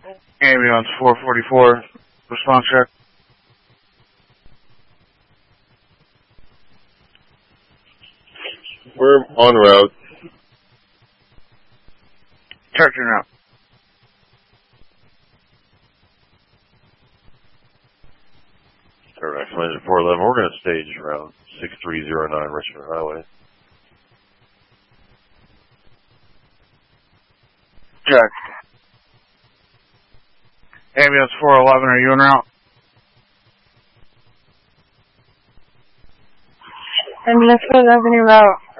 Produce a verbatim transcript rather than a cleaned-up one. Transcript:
Ambulance four forty-four, response check. We're en route. Charging route. Alright, Flanger four eleven, we're going to stage route six three zero nine Richmond Highway. Check. Ambulance four eleven, are you en route? Ambulance four eleven, en route.